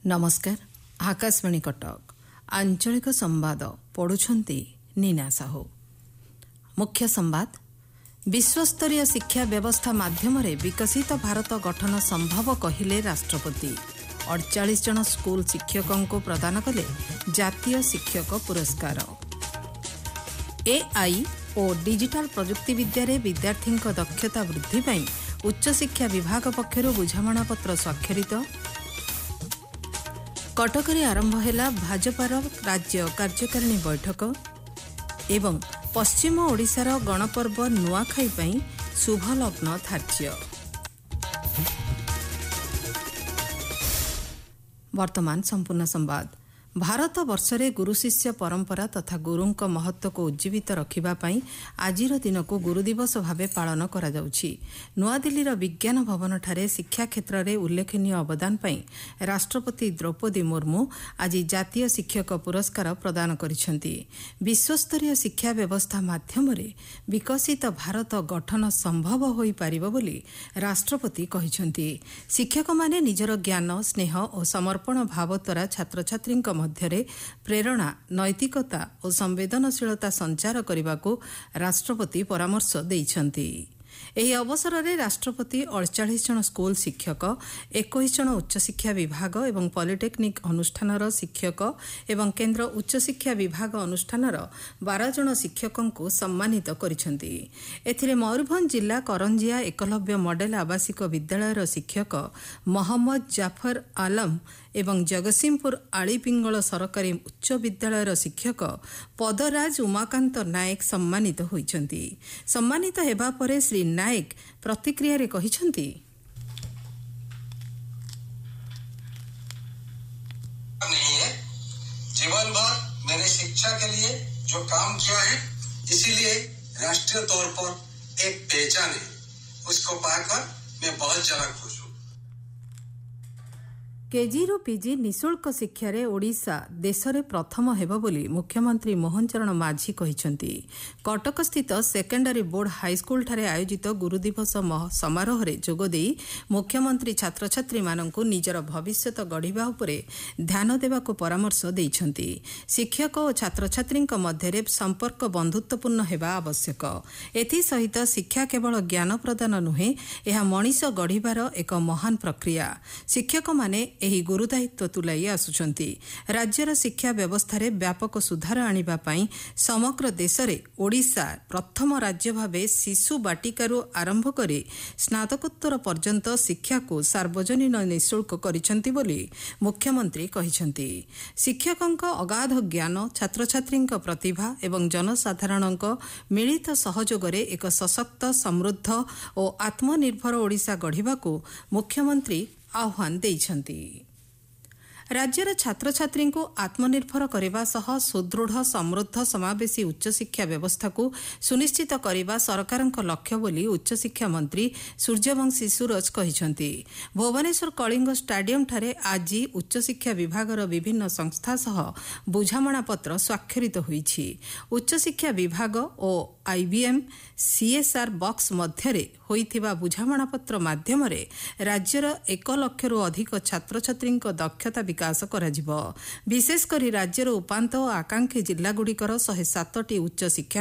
नमस्कार। आकाशवाणी कटक आंचलिक संवाद पढ़ुछंती नीना साहू। मुख्य संवाद। विश्वस्तरीय शिक्षा व्यवस्था माध्यम विकसित भारत गठन संभव कहिले राष्ट्रपति। 48 जन स्कूल शिक्षकों को प्रदान कले जातीय शिक्षक पुरस्कार। एआई और डिजिटल प्रजुक्ति विद्या रे विद्यार्थी दक्षता वृद्धि पाई उच्च शिक्षा विभाग पक्षर बुझामणापत्र स्वाक्षरित। कटकरे आरंभ हैला भाजपार राज्य कार्यकारिणी बैठक एवं पश्चिम ओडिशार गणपर्व नुआखाई पई शुभ लग्न धार्य। वर्तमान संपूर्ण संवाद। भारत वर्षरे गुरु शिष्य परंपरा तथा गुरुंक महत्व को उज्जीवित रखिबा पई आजिर दिन को गुरु दिवस भावे पालन करा जाउछि। नुआदिल्लीर विज्ञान भवन ठारे शिक्षा क्षेत्र में उल्लेखनीय अवदान पई राष्ट्रपति द्रौपदी मुर्मू आज जातीय शिक्षक पुरस्कार प्रदान करिसेंति। विश्वस्तरीय शिक्षा व्यवस्था माध्यम विकसित भारत गठन संभव होई पारिबो बोली राष्ट्रपति कहिसेंति। शिक्षक माने निजर ज्ञान स्नेह और समर्पण भाव द्वारा छात्र छात्री मध्यरे प्रेरणा नैतिकता और संवेदनशीलता संचार करने को राष्ट्रपति परामर्श देइछंती। एही अवसर में राष्ट्रपति 48 जन स्कूल शिक्षक 21 जन उच्च शिक्षा विभाग एवं पॉलिटेक्निक अनुष्ठानर शिक्षक एवं केंद्र उच्च शिक्षा विभाग अनुष्ठानर 12 जन शिक्षकों को सम्मानित करिसेंति। एथिरे मयूरभंज जिला करंजिया एकलव्य मॉडल आवासिक विद्यालयर शिक्षक मोहम्मद जाफर आलम एवं जगतसिंहपुर आलीपिंगल सरकारी उच्च विद्यालयर शिक्षक पदराज उमाकांत नायक सम्मानित होइछंती। सम्मानित हेबा परे श्री नायक प्रतिक्रिया रे कहिछंती, नहीं है। जीवन भर मैंने शिक्षा के लिए जो काम किया है, इसीलिए राष्ट्रीय तौर पर एक पहचान है। उसको पाकर मैं बहुत ज्यादा खुश हूँ। केजी रु पीजी निःशुल्क शिक्षा रे ओडिशा देश रे प्रथम हेबो बोली मुख्यमंत्री मोहन चरण माझी कहिसेंति। कटक स्थित सेकेंडरी बोर्ड हाईस्कूल ठारे आयोजित गुरु दिवस समारोह रे जोग देई मुख्यमंत्री छात्र छात्री माननकु निजर भविष्यत गढ़िबा उपरे ध्यान देबाको परामर्श देइछंति। शिक्षक और छात्र छात्री मध्य रे संपर्क बंधुत्वपूर्ण हेबा आवश्यक। एथि सहित शिक्षा केवल ज्ञान प्रदान नुहे, एहा मनीष गढ़िबार एक महान प्रक्रिया। शिक्षक माने एही गुरुदायित्व तुलाई आसुछंती। राज्यर शिक्षा व्यवस्था रे व्यापक सुधार आनिबा पई समग्र देश रे ओडिशा प्रथम राज्य भावे शिशु बाटिकारु आरंभ करे स्नातकोत्तर पर्यंत शिक्षा को सार्वजनिक निःशुल्क करिसेंति बोली मुख्यमंत्री कहिसेंति। शिक्षकंक अगाध ज्ञान छात्र छात्रींक प्रतिभा एवं जनसाधारणंक मिलित सहयोग रे एक सशक्त समृद्ध और आत्मनिर्भर ओडिशा गढ़िबाकू मुख्यमंत्री आह्वान देइछंती। राज्यर छात्र छात्री को आत्मनिर्भर करने सह सुदृढ़ समृद्ध समावेशी उच्च शिक्षा व्यवस्था को सुनिश्चित करने सरकार लक्ष्य बोली उच्च शिक्षा मंत्री सूर्यवंशी सूरज कहिसेंति। भुवनेश्वर कलिंग स्टाडियम ठारे आज उच्च शिक्षा विभागर विभिन्न संस्था सह बुझामणा पत्र स्वाक्षरित होईछि। उच्च शिक्षा विभाग और आईबीएम सीएसआर बॉक्स मध्यरे होइथिबा बुझामणा पत्र माध्यम राज्यर 1 लाख रु अधिक छात्र छात्री दक्षता विकास कराजिबो। विशेषकर राज्यर उपांत और आकांक्षी जिल्लागुड़िकर 107टी उच्च शिक्षा